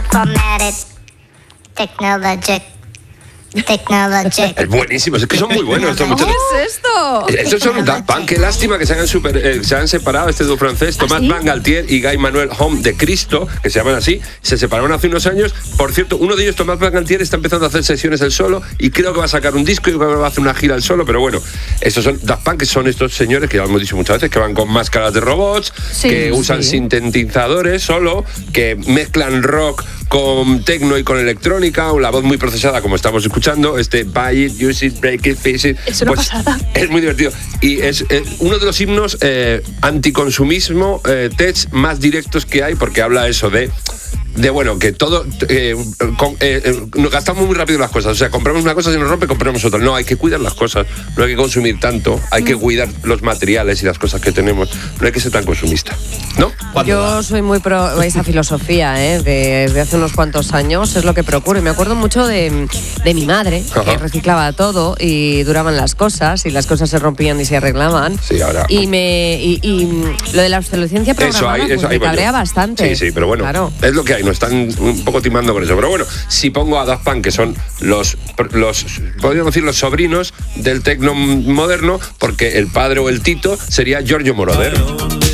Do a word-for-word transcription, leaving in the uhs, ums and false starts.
Formatted. Technologic. Technologic. Es buenísimo, es que son muy buenos estos muchachos. ¿Qué es esto? Estos son Daft Punk, qué lástima que se hayan, super, eh, se han separado este dúo francés, Thomas ¿Ah, sí? Van Galtier y Guy Manuel Homme de Cristo, que se llaman así, se separaron hace unos años. Por cierto, uno de ellos, Thomas Van Galtier, está empezando a hacer sesiones él solo y creo que va a sacar un disco y creo que va a hacer una gira él solo, pero bueno, estos son Daft Punk, que son estos señores que ya lo hemos dicho muchas veces, que van con máscaras de robots, Sí, que usan sí. sintetizadores solo, que mezclan rock con tecno y con electrónica, la voz muy procesada como estamos escuchando, este buy it, use it, break it, fix it. Es una pasada. Es muy divertido. Y es eh, uno de los himnos eh, anticonsumismo eh, tech más directos que hay, porque habla eso de de bueno, que todo eh, con, eh, eh, nos gastamos muy rápido las cosas, o sea, compramos una cosa, se nos rompe, compramos otra. No, hay que cuidar las cosas, no hay que consumir tanto, hay que cuidar los materiales y las cosas que tenemos, no hay que ser tan consumista, ¿no? Yo soy muy pro esa filosofía, ¿eh? De- desde hace unos cuantos años, es lo que procuro. Y me acuerdo mucho de, de mi madre, Ajá. que reciclaba todo y duraban las cosas, y las cosas se rompían y se arreglaban. Sí, ahora- Y, me, y, y lo de la obsolescencia programada Eso hay, pues eso me ahí voy cabrea yo. bastante. Sí, sí, pero bueno, Claro. es lo que hay, nos están un poco timando con eso. Pero bueno, si pongo a Daft Punk, que son los, los podríamos decir los sobrinos del tecno moderno, porque el padre o el tito sería Giorgio Moroder.